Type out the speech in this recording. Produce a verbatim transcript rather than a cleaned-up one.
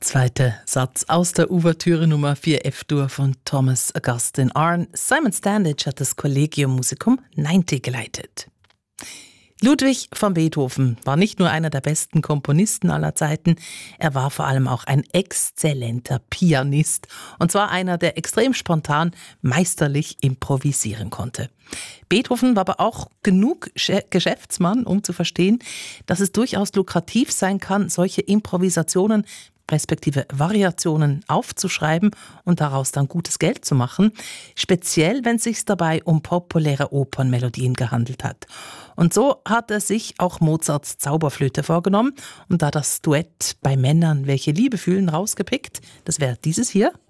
Zweiter Satz aus der Ouvertüre Nummer vier F-Dur von Thomas Augustin Arne. Simon Standage hat das Collegium Musicum neunzig geleitet. Ludwig van Beethoven war nicht nur einer der besten Komponisten aller Zeiten, er war vor allem auch ein exzellenter Pianist. Und zwar einer, der extrem spontan, meisterlich improvisieren konnte. Beethoven war aber auch genug Geschäftsmann, um zu verstehen, dass es durchaus lukrativ sein kann, solche Improvisationen respektive Variationen aufzuschreiben und daraus dann gutes Geld zu machen, speziell wenn es sich dabei um populäre Opernmelodien gehandelt hat. Und so hat er sich auch Mozarts Zauberflöte vorgenommen und da das Duett bei Männern, welche Liebe fühlen, rausgepickt. Das wäre dieses hier.